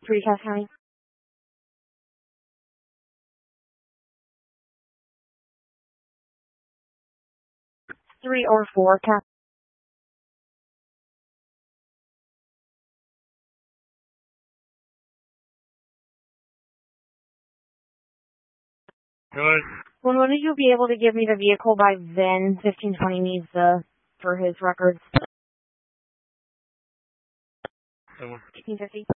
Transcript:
3 Cass County. 3 or 4 Cass. Good. When would you be able to give me the vehicle by then? 1520 needs for his records. 1550.